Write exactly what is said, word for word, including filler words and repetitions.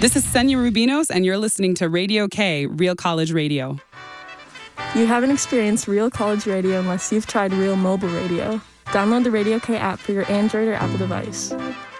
This is Senya Rubinos, and you're listening to Radio K, Real College Radio. You haven't experienced Real College Radio unless you've tried Real Mobile Radio. Download the Radio K app for your Android or Apple device.